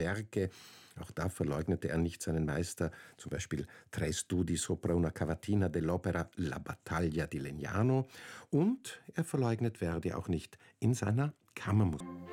Werke. Auch da verleugnete er nicht seinen Meister, zum Beispiel Tre studi sopra una cavatina dell'opera La battaglia di Legnano. Und er verleugnet Verdi auch nicht in seiner Kammermusik.